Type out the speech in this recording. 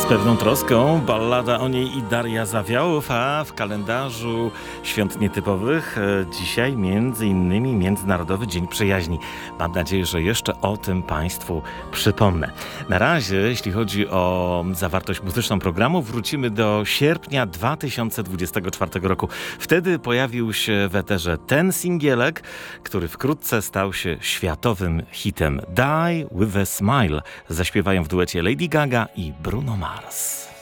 Pewną troską ballada o niej i Daria Zawiałów, a w kalendarzu świąt nietypowych dzisiaj między innymi Międzynarodowy Dzień Przyjaźni. Mam nadzieję, że jeszcze o tym Państwu przypomnę. Na razie, jeśli chodzi o zawartość muzyczną programu, wrócimy do sierpnia 2024 roku. Wtedy pojawił się w eterze ten singielek, który wkrótce stał się światowym hitem. Die with a Smile zaśpiewają w duecie Lady Gaga i Bruno Mars.